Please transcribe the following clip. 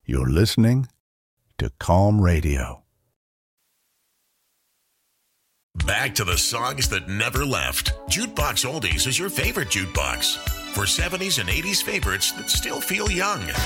You're listening to Calm Radio. Back to the songs that never left. Jukebox Oldies is your favorite jukebox. For 70s and 80s favorites that still feel young.